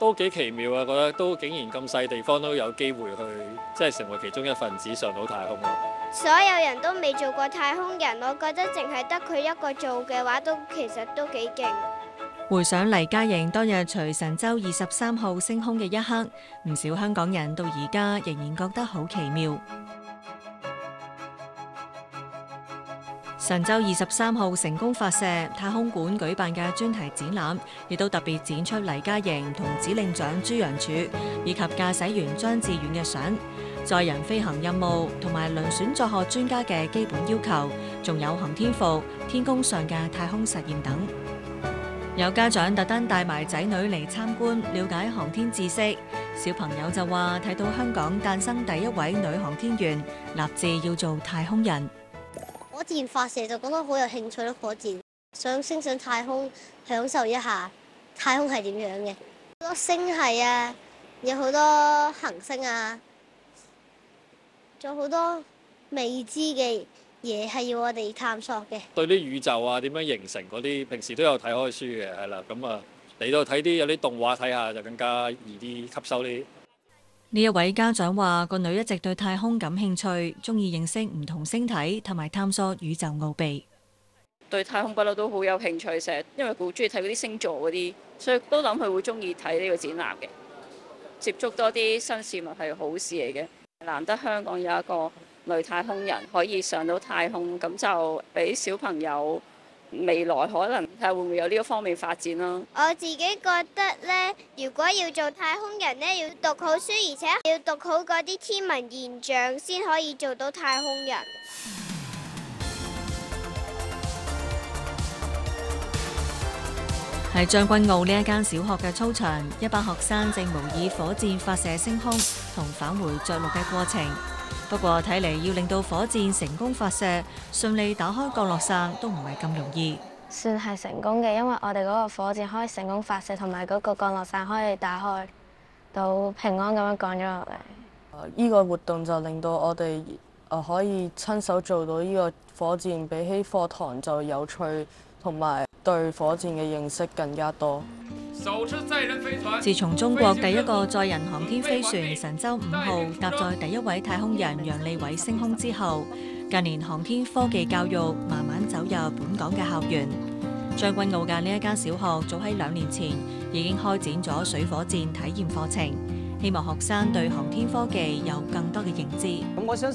都幾奇妙啊！覺得都竟然咁細地方都有機會去，即係成為其中一份子上到太空咯。 所有人都未做過太空人，我覺得淨係得佢一個做嘅話，其實都幾勁。 回想黎嘉瑩當日隨神舟23號升空嘅一刻，唔少香港人到而家仍然覺得好奇妙。神舟23號成功發射，太空館舉辦嘅專題展覽，亦都特別展出黎嘉瑩同指令長朱楊柱以及駕駛員張志遠嘅相，載人飛行任務同埋遴選載荷專家嘅基本要求，仲有航天服、天宮上嘅太空實驗等。有家長特登帶埋仔女嚟參觀，了解航天知識。小朋友就話睇到香港誕生第一位女航天員，立志要做太空人。 火箭發射就覺得好有興趣咯，火箭想升上太空，享受一下太空係點樣嘅。好多星系啊，有好多行星啊，仲有好多未知嘅嘢係要我哋探索嘅。 對啲宇宙啊點樣形成嗰啲，平時都有睇開書嘅，係啦，咁啊嚟到睇啲有啲動畫睇下就更加易啲吸收啲。 呢一位家長話：個女一直對太空感興趣，中意認識唔同星體，同埋探索宇宙奧秘。 對太空不嬲都好有興趣，成日因為佢好中意睇嗰啲星座嗰啲，所以都諗佢會中意睇呢個展覽嘅。接觸多啲新事物係好事嚟嘅，難得香港有一個女太空人可以上到太空，咁就俾小朋友未來可能睇下會唔會有呢個方面發展咯。 我自己覺得呢，如果要做太空人呢，要讀好書，而且要讀好嗰啲天文現象，先可以做到太空人。 喺將軍澳呢一間小學嘅操場，一班學生正模擬火箭發射升空同返回着陸嘅過程。不過睇嚟要令到火箭成功發射，順利打開降落傘都唔係咁容易。 算係成功嘅，因為我哋嗰個火箭可以成功發射，同埋嗰個降落傘可以打開到平安咁樣降咗落嚟。 呢個活動就令到我哋可以親手做到呢個火箭，比起課堂就有趣，同埋對火箭嘅認識更加多。 自從中國第一個載人航天飛船神舟5號搭載第一位太空人楊利偉升空之後，近年航天科技教育慢慢走入本港嘅校園。將軍澳嘅呢一間小學早喺2年前已經開展咗水火箭體驗課程，希望學生對航天科技有更多嘅認知。